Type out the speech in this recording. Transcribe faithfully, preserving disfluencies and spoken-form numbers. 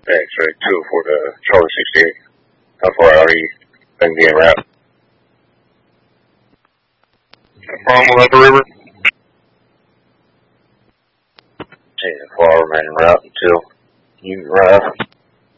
X-ray two oh four to Charlie sixty-eight. How far out are you? I can be en route. Problem at the river? ten four, remain en route until you arrive.